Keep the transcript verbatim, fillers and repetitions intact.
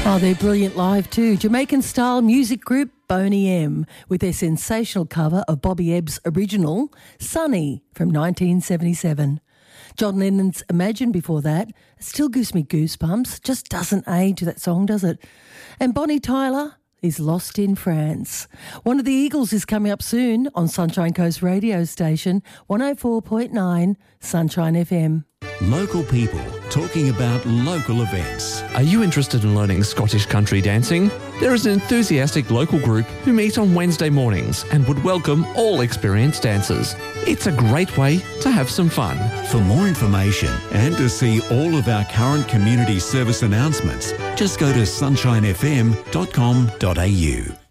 Oh, they're brilliant live too. Jamaican-style music group Boney M with their sensational cover of Bobby Ebb's original, Sunny, from nineteen seventy-seven. John Lennon's Imagine before that. It still gives me goosebumps. Just doesn't age, that song, does it? And Bonnie Tyler is Lost in France. One of the Eagles is coming up soon on Sunshine Coast radio station, one oh four point nine Sunshine F M. Local people talking about local events. Are you interested in learning Scottish country dancing? There is an enthusiastic local group who meet on Wednesday mornings and would welcome all experienced dancers. It's a great way to have some fun. For more information and to see all of our current community service announcements, just go to sunshine f m dot com dot a u.